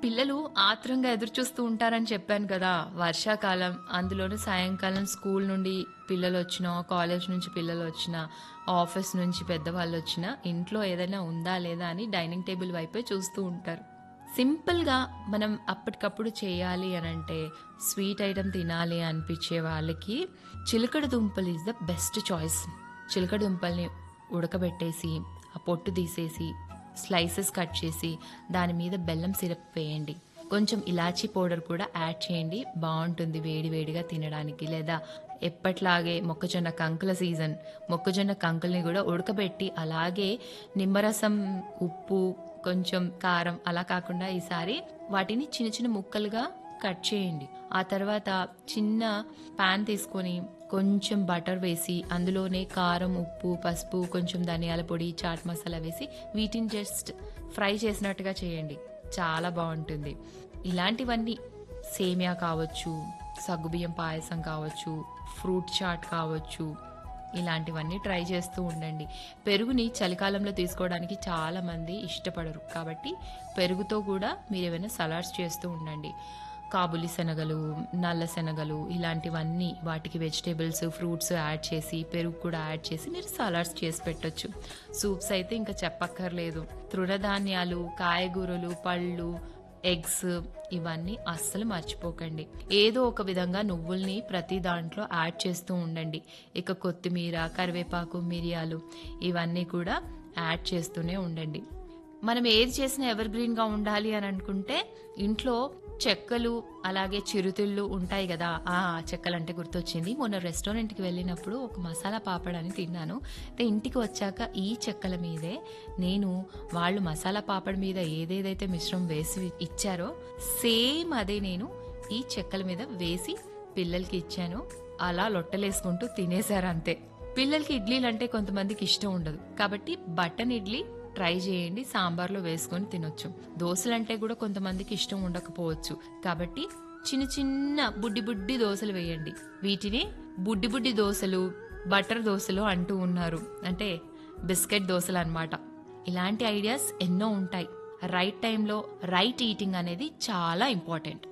పిల్లలు ఆత్రంగా ఎదురు చూస్తూ ఉంటారని చెప్పాను కదా! వర్షాకాలం, అందులోనూ సాయంకాలం స్కూల్ నుండి పిల్లలొచ్చినా, కాలేజ్ నుంచి పిల్లలొచ్చినా, ఆఫీస్ నుంచి పెద్దవాళ్ళొచ్చినా ఇంట్లో ఏదైనా ఉందా లేదా అని డైనింగ్ టేబుల్ వైపే చూస్తూ ఉంటారు. సింపుల్‌గా మనం అప్పటికప్పుడు చేయాలి అనంటే, స్వీట్ ఐటెమ్ తినాలి అనిపించే వాళ్ళకి చిలకడ దుంపలు ఈస్ ద బెస్ట్ చాయిస్. చిలకడ దుంపల్ని ఉడకబెట్టేసి, ఆ పొట్టు తీసేసి, స్లైసెస్ కట్ చేసి, దాని మీద బెల్లం సిరప్ వేయండి. కొంచెం ఇలాచీ పౌడర్ కూడా యాడ్ చేయండి. బావుంటుంది వేడి వేడిగా తినడానికి. లేదా ఎప్పట్లాగే మొక్కజొన్న కంకుల సీజన్. మొక్కజొన్న కంకుల్ని గూడా ఉడకబెట్టి అలాగే నిమ్మరసం, ఉప్పు, కొంచెం కారం అలా కాకుండా ఈసారి వాటిని చిన్న చిన్న ముక్కలుగా కట్ చేయండి. ఆ తర్వాత చిన్న పాన్ తీసుకొని కొంచెం బటర్ వేసి అందులోనే కారం, ఉప్పు, పసుపు, కొంచెం ధనియాల పొడి, చాట్ మసాలా వేసి వీటిని జస్ట్ ఫ్రై చేసినట్టుగా చేయండి. చాలా బావుంటుంది. ఇలాంటివన్నీ సేమియా కావచ్చు, సగ్గుబియ్యం పాయసం కావచ్చు, ఫ్రూట్ చాట్ కావచ్చు, ఇలాంటివన్నీ ట్రై చేస్తూ ఉండండి. పెరుగుని చలికాలంలో తీసుకోవడానికి చాలా మంది ఇష్టపడరు. కాబట్టి పెరుగుతో కూడా మీరేమైనా సలాడ్స్ చేస్తూ ఉండండి. కాబులి శనగలు, నల్ల శనగలు ఇలాంటివన్నీ వాటికి వెజిటేబుల్స్, ఫ్రూట్స్ యాడ్ చేసి, పెరుగు కూడా యాడ్ చేసి మీరు సలాడ్స్ చేసి పెట్టొచ్చు. సూప్స్ అయితే ఇంకా చెప్పక్కర్లేదు. తృణధాన్యాలు, కాయగూరలు, పళ్ళు, ఎగ్స్ ఇవన్నీ అస్సలు మర్చిపోకండి. ఏదో ఒక విధంగా నువ్వుల్ని ప్రతి దాంట్లో యాడ్ చేస్తూ ఉండండి. ఇక కొత్తిమీర, కరివేపాకు, మిరియాలు ఇవన్నీ కూడా యాడ్ చేస్తూనే ఉండండి. మనం ఏది చేసినా ఎవర్ గ్రీన్‌గా ఉండాలి అని అనుకుంటే ఇంట్లో చెక్కలు, అలాగే చిరుతిళ్ళు ఉంటాయి గదా! చెక్కలంటే గుర్తొచ్చింది. మొన్న రెస్టారెంట్‌కి వెళ్ళినప్పుడు ఒక మసాలా పాపడ్ అని తిన్నాను. అయితే ఇంటికి వచ్చాక ఈ చెక్కల మీదే నేను వాళ్ళు మసాలా పాపడ్ మీద ఏదేదైతే మిశ్రమం వేసి ఇచ్చారో సేమ్ అదే నేను ఈ చెక్కల మీద వేసి పిల్లలకి ఇచ్చాను. అలా లొట్టలేసుకుంటూ తినేసారంతే. పిల్లలకి ఇడ్లీలంటే కొంతమందికి ఇష్టం ఉండదు. కాబట్టి బటన్ ఇడ్లీ ట్రై చేయండి. సాంబార్లో వేసుకొని తినొచ్చు. దోసలంటే కూడా కొంతమందికి ఇష్టం ఉండకపోవచ్చు. కాబట్టి చిన్న చిన్న బుడ్డి బుడ్డి దోసలు వేయండి. వీటిని బుడ్డి బుడ్డి దోసలు, బటర్ దోసలు అంటూ ఉన్నారు. అంటే బిస్కెట్ దోసలు అన్నమాట. ఇలాంటి ఐడియాస్ ఎన్నో ఉంటాయి. రైట్ టైంలో రైట్ ఈటింగ్ అనేది చాలా ఇంపార్టెంట్.